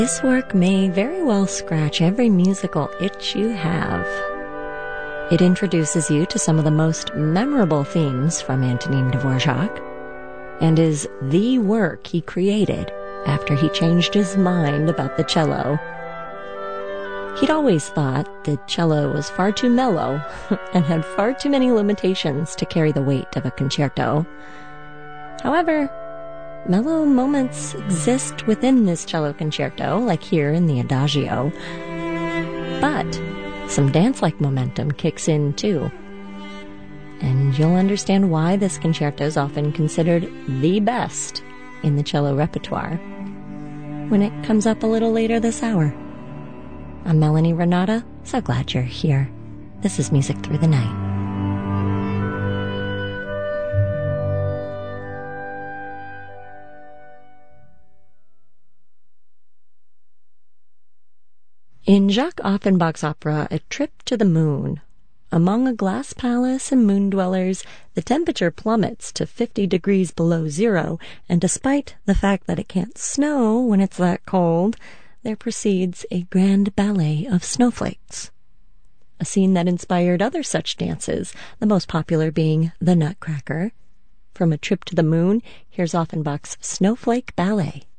This work may very well scratch every musical itch you have. It introduces you to some of the most memorable themes from Antonin Dvorak, and is the work he created after he changed his mind about the cello. He'd always thought the cello was far too mellow and had far too many limitations to carry the weight of a concerto. However, mellow moments exist within this cello concerto, like here in the Adagio, but some dance-like momentum kicks in too. And you'll understand why this concerto is often considered the best in the cello repertoire when it comes up a little later this hour. I'm Melanie Renata, so glad you're here. This is Music Through the Night. In Jacques Offenbach's opera A Trip to the Moon, among a glass palace and moon dwellers, the temperature plummets to 50 degrees below zero, and despite the fact that it can't snow when it's that cold, there proceeds a grand ballet of snowflakes. A scene that inspired other such dances, the most popular being the Nutcracker. From A Trip to the Moon, here's Offenbach's Snowflake Ballet.